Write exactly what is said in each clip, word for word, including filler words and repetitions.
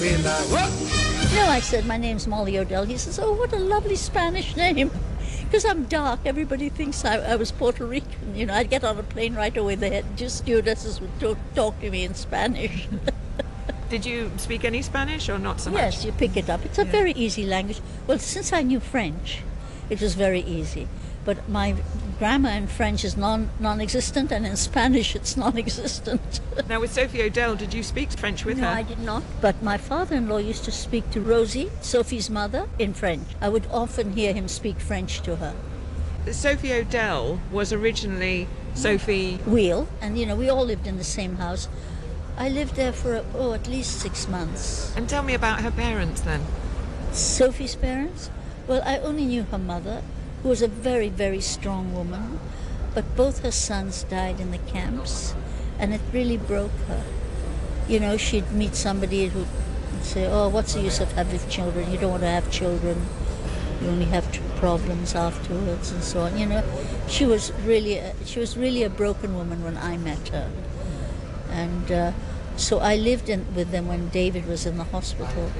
No, I said, my name's Molly Odell. He says, oh, what a lovely Spanish name. Because I'm dark, everybody thinks I, I was Puerto Rican. You know, I'd get on a plane right away there. Just stewardesses would talk, talk to me in Spanish. Did you speak any Spanish or not so much? Yes, you pick it up. It's a Yeah. very easy language. Well, since I knew French, it was very easy. But my grammar in French is non, non-existent, and in Spanish it's non-existent. Now, with Sophie Odell, did you speak French with No, her? I did not. But my father-in-law used to speak to Rosie, Sophie's mother, in French. I would often hear him speak French to her. Sophie Odell was originally Sophie... Wheel, and you know, we all lived in the same house. I lived there for, oh, at least six months. And tell me about her parents then. Sophie's parents? Well, I only knew her mother, who was a very, very strong woman, but both her sons died in the camps, and it really broke her. You know, she'd meet somebody who would say, oh, what's the use of having children? You don't want to have children. You only have t- problems afterwards, and so on. You know, she was really, a, she was really a broken woman when I met her. And uh, so I lived in, with them when David was in the hospital.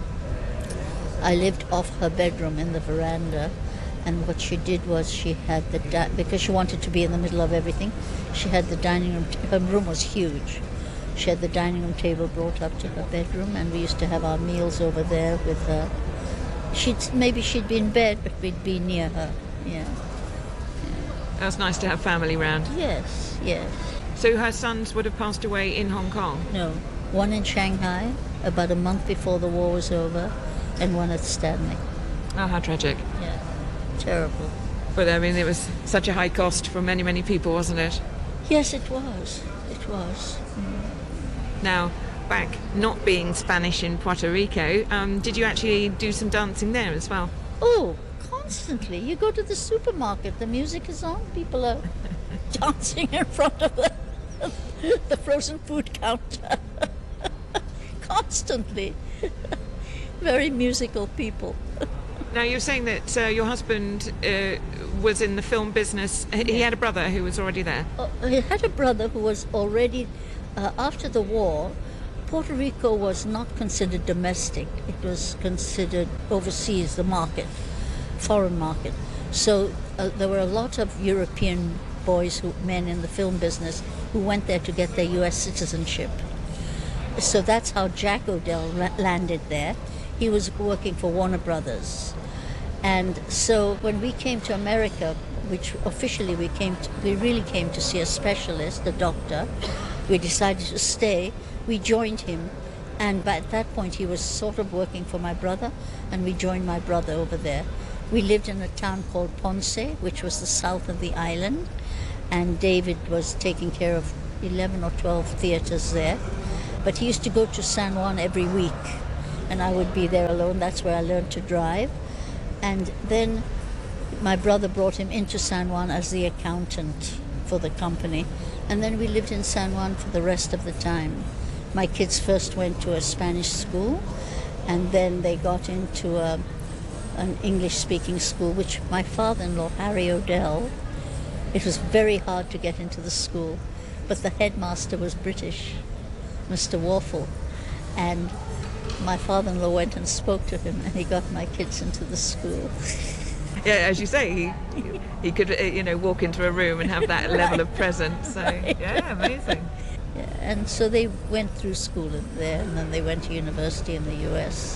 I lived off her bedroom in the veranda, and what she did was she had the, di- because she wanted to be in the middle of everything, she had the dining room, t- her room was huge. She had the dining room table brought up to her bedroom, and we used to have our meals over there with her. She'd, maybe she'd be in bed, but we'd be near her, yeah. That was nice to have family round. Yes, yes. So her sons would have passed away in Hong Kong? No, one in Shanghai, about a month before the war was over, and one at Stanley. Oh, how tragic. Yeah, terrible. But I mean, it was such a high cost for many, many people, wasn't it? Yes, it was. It was. Mm. Now, back not being Spanish in Puerto Rico, um, did you actually do some dancing there as well? Oh, constantly. You go to the supermarket, the music is on, people are dancing in front of the, the frozen food counter. Constantly. Very musical people. Now, you're saying that uh, your husband uh, was in the film business. He Yeah. had a brother who was already there. Uh, he had a brother who was already, uh, after the war, Puerto Rico was not considered domestic. It was considered overseas, the market, foreign market. So uh, there were a lot of European boys, who, men in the film business, who went there to get their U S citizenship. So that's how Jack Odell ra- landed there. He was working for Warner Brothers. And so when we came to America, which officially we came to, we really came to see a specialist, a doctor, we decided to stay. We joined him, and by, at that point he was sort of working for my brother, and we joined my brother over there. We lived in a town called Ponce, which was the south of the island, and David was taking care of eleven or twelve theaters there. But he used to go to San Juan every week, and I would be there alone. That's where I learned to drive. And then my brother brought him into San Juan as the accountant for the company, and then we lived in San Juan for the rest of the time. My kids first went to a Spanish school, and then they got into a, an English-speaking school, which my father-in-law, Harry Odell, it was very hard to get into the school, but the headmaster was British, Mister Warfel, and my father-in-law went and spoke to him, and he got my kids into the school. Yeah, as you say, he he could uh, you know walk into a room and have that level of presence. So yeah, amazing. Yeah, and so they went through school there, and then they went to university in the U S.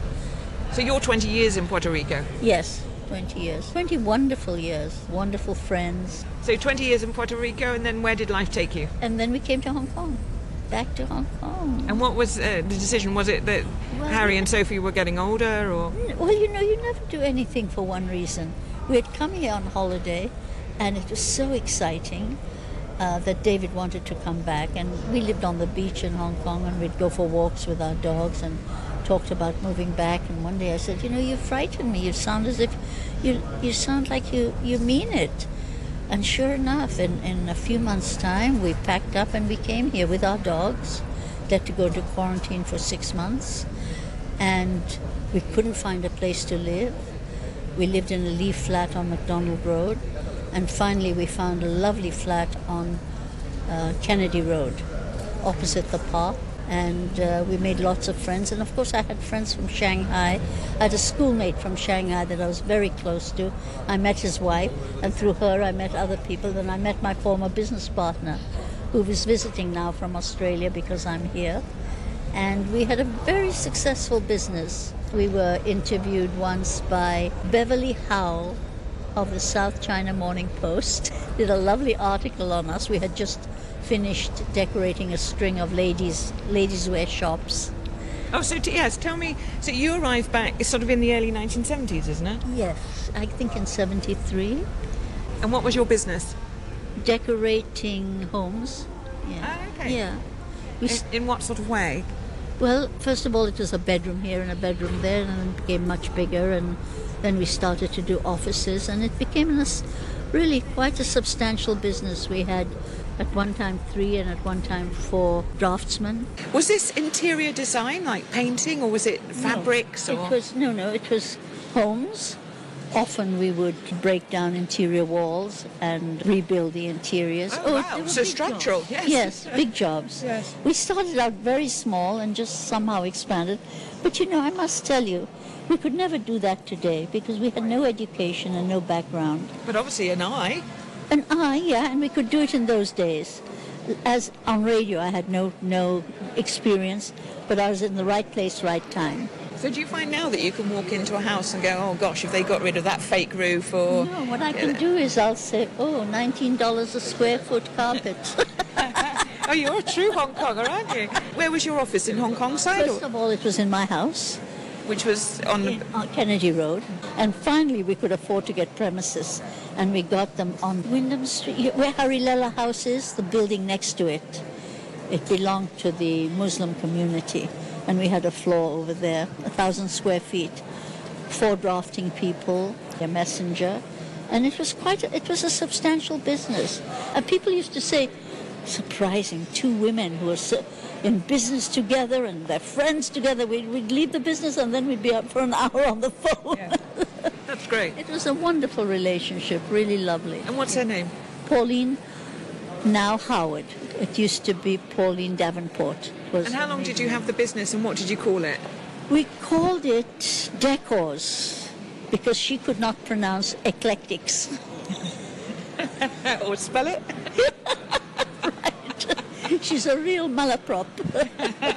So you're twenty years in Puerto Rico. Yes, twenty years. twenty wonderful years, wonderful friends. So twenty years in Puerto Rico, and then where did life take you? And then we came to Hong Kong, back to Hong Kong. And what was uh, the decision? Was it that Well- Harry and Sophie were getting older, or? Well, you know, you never do anything for one reason. We had come here on holiday, and it was so exciting uh, that David wanted to come back. And we lived on the beach in Hong Kong, and we'd go for walks with our dogs and talked about moving back. And one day I said, you know, you frighten me. You sound as if you you sound like you, you mean it. And sure enough, in, in a few months' time, we packed up and we came here with our dogs. They had to go to quarantine for six months. And we couldn't find a place to live. We lived in a leaf flat on McDonald Road. And finally we found a lovely flat on uh, Kennedy Road, opposite the park. And uh, we made lots of friends. And of course, I had friends from Shanghai. I had a schoolmate from Shanghai that I was very close to. I met his wife, and through her, I met other people. Then I met my former business partner, who was visiting now from Australia because I'm here. And we had a very successful business. We were interviewed once by Beverly Howell of the South China Morning Post. Did a lovely article on us. We had just finished decorating a string of ladies ladies wear shops. Oh, so t- yes, tell me. So you arrived back sort of in the early nineteen seventies, isn't it? Yes, I think in seventy-three. And what was your business? Decorating homes. Yeah. Oh, okay. Yeah. We In, s- in what sort of way? well, first of all, it was a bedroom here and a bedroom there, and then it became much bigger, and then we started to do offices, and it became a s- really quite a substantial business. We had at one time three and at one time four draftsmen. Was this interior design, like painting, or was it fabrics? No, or it was no, no. It was homes. Often we would break down interior walls and rebuild the interiors. Oh, wow. they were So big structural, jobs. yes. Yes, big jobs. Yes. We started out very small and just somehow expanded. But you know, I must tell you, we could never do that today because we had no education and no background. But obviously an eye. And I, yeah, and we could do it in those days. As on radio, I had no no experience, but I was in the right place, right time. So do you find now that you can walk into a house and go, oh gosh, if they got rid of that fake roof, or No, what I can do is I'll say, oh, nineteen dollars a square foot carpet. Oh, you're a true Hong Konger, aren't you? Where was your office, in Hong Kong side, First or, of all, it was in my house which was on the? in, on Kennedy Road. And finally, we could afford to get premises. And we got them on Wyndham Street, where Harilella House is, the building next to it. It belonged to the Muslim community. And we had a floor over there, a thousand square feet, four drafting people, a messenger. And it was quite, a, it was a substantial business. And people used to say, surprising, two women who are so, in business together and they're friends together. We'd, we'd leave the business and then we'd be up for an hour on the phone. Yeah. That's great. It was a wonderful relationship, really lovely. And what's her name? Pauline, now Howard. It used to be Pauline Davenport. It was And how long did you have the business, and what did you call it? We called it Decors because she could not pronounce eclectics. Or spell it? Right. She's a real malaprop.